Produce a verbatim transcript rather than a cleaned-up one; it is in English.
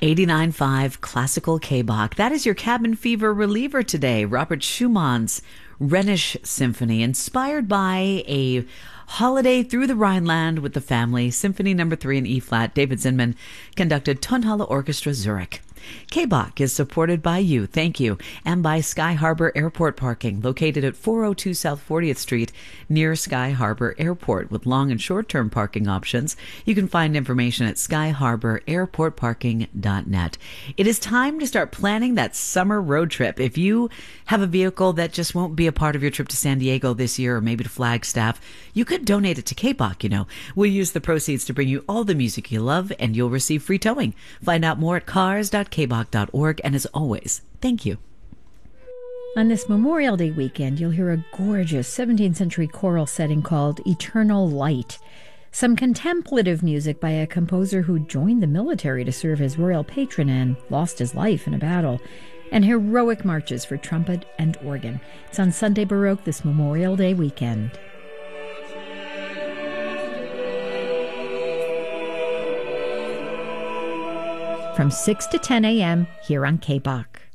eighty-nine point five Classical K-Bach. That is your cabin fever reliever today. Robert Schumann's Rhenish Symphony, inspired by a holiday through the Rhineland with the family. Symphony number three in E-flat. David Zinman conducted Tonhalle Orchestra Zurich. K-Bach is supported by you, thank you, and by Sky Harbor Airport Parking, located at four oh two South fortieth Street near Sky Harbor Airport, with long and short-term parking options. You can find information at sky harbor airport parking dot net. It is time to start planning that summer road trip. If you have a vehicle that just won't be a part of your trip to San Diego this year, or maybe to Flagstaff, you could donate it to K-Bach, you know. We'll use the proceeds to bring you all the music you love, and you'll receive free towing. Find out more at cars dot k bach dot org, and as always, thank you. On this Memorial Day weekend, you'll hear a gorgeous seventeenth century choral setting called Eternal Light, some contemplative music by a composer who joined the military to serve as royal patron and lost his life in a battle, and heroic marches for trumpet and organ. It's on Sunday Baroque this Memorial Day weekend. From six to ten a.m. here on K-Bach.